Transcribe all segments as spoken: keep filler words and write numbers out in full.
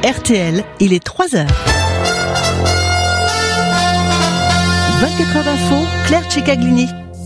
R T L, il est trois heures. vingt-quatre heures d'info, Claire Cicaglini.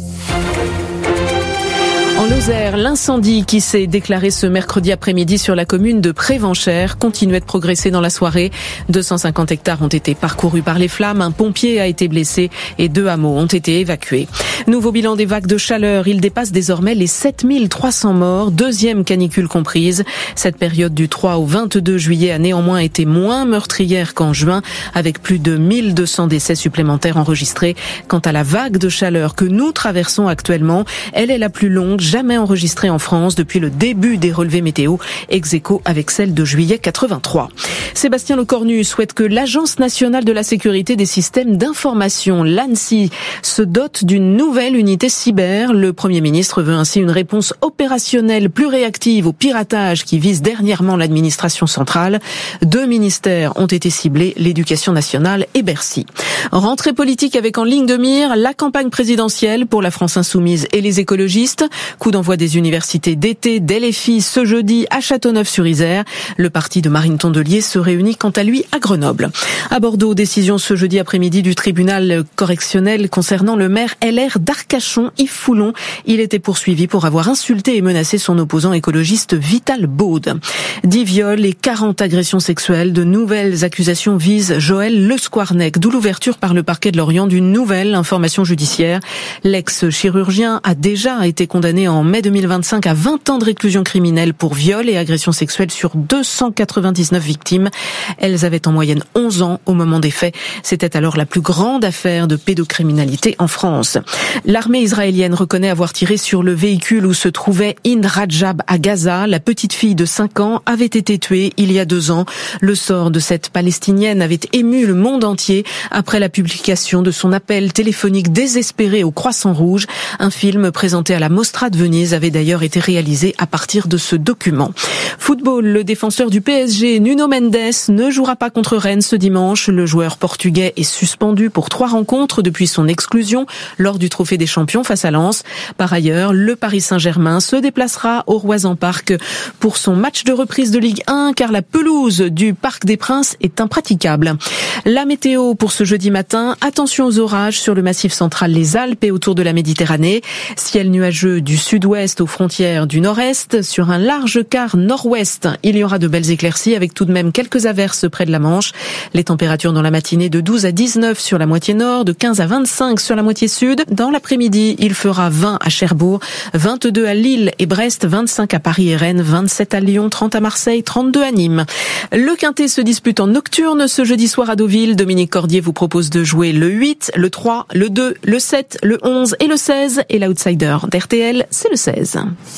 En Lozère, l'incendie qui s'est déclaré ce mercredi après-midi sur la commune de Prévenchères continuait de progresser dans la soirée. deux cent cinquante hectares ont été parcourus par les flammes, un pompier a été blessé et deux hameaux ont été évacués. Nouveau bilan des vagues de chaleur, il dépasse désormais les sept mille trois cents morts, deuxième canicule comprise. Cette période du trois au vingt-deux juillet a néanmoins été moins meurtrière qu'en juin, avec plus de mille deux cents décès supplémentaires enregistrés. Quant à la vague de chaleur que nous traversons actuellement, elle est la plus longue jamais enregistrée en France depuis le début des relevés météo, ex aequo avec celle de juillet quatre-vingt-trois. Sébastien Lecornu souhaite que l'Agence nationale de la sécurité des systèmes d'information, l'ANSSI, se dote d'une nouvelle unité cyber. Le Premier ministre veut ainsi une réponse opérationnelle plus réactive au piratage qui vise dernièrement l'administration centrale. Deux ministères ont été ciblés, l'Éducation nationale et Bercy. Rentrée politique avec en ligne de mire la campagne présidentielle pour la France insoumise et les écologistes. Coup d'envoi des universités d'été d'L F I ce jeudi à Châteauneuf-sur-Isère. Le parti de Marine Tondelier se réunit quant à lui à Grenoble. À Bordeaux, décision ce jeudi après-midi du tribunal correctionnel concernant le maire L R d'Arcachon, Yves Foulon. Il était poursuivi pour avoir insulté et menacé son opposant écologiste Vital Baude. dix viols et quarante agressions sexuelles. De nouvelles accusations visent Joël Le Squarnec, d'où l'ouverture par le parquet de Lorient d'une nouvelle information judiciaire. L'ex-chirurgien a déjà été condamné en mai deux mille vingt-cinq à vingt ans de réclusion criminelle pour viol et agression sexuelle sur deux cent quatre-vingt-dix-neuf victimes. Elles avaient en moyenne onze ans au moment des faits. C'était alors la plus grande affaire de pédocriminalité en France. L'armée israélienne reconnaît avoir tiré sur le véhicule où se trouvait Hind Rajab à Gaza. La petite fille de cinq ans avait été tuée il y a deux ans. Le sort de cette Palestinienne avait ému le monde entier après la publication de son appel téléphonique désespéré au Croissant Rouge. Un film présenté à la Mostra de Venise avait d'ailleurs été réalisé à partir de ce document. Football, le défenseur du P S G, Nuno Mendes, ne jouera pas contre Rennes ce dimanche. Le joueur portugais est suspendu pour trois rencontres depuis son exclusion lors du Trophée des Champions face à Lens. Par ailleurs, le Paris Saint-Germain se déplacera au Roison Park pour son match de reprise de Ligue un car la pelouse du Parc des Princes est impraticable. La météo pour ce jeudi matin, attention aux orages sur le massif central, les Alpes et autour de la Méditerranée. Ciel nuageux du sud-ouest aux frontières du nord-est. Sur un large quart nord-ouest, il y aura de belles éclaircies avec tout de même quelques averses près de la Manche. Les températures dans la matinée de douze à dix-neuf sur la moitié nord, de quinze à vingt-cinq sur la moitié sud. Dans l'après-midi, il fera vingt à Cherbourg, vingt-deux à Lille et Brest, vingt-cinq à Paris et Rennes, vingt-sept à Lyon, trente à Marseille, trente-deux à Nîmes. Le Quintet se dispute en nocturne ce jeudi soir à Deauville. Dominique Cordier vous propose de jouer le huit, le trois, le deux, le sept, le onze et le seize. Et l'outsider d'R T L, c'est le seize.